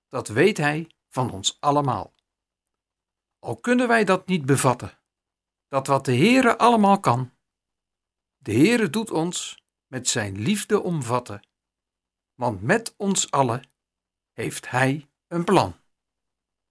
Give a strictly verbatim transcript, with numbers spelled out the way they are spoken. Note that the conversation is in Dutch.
dat weet Hij van ons allemaal. Al kunnen wij dat niet bevatten, dat wat de Heere allemaal kan, de Heere doet ons met zijn liefde omvatten, want met ons allen heeft Hij een plan.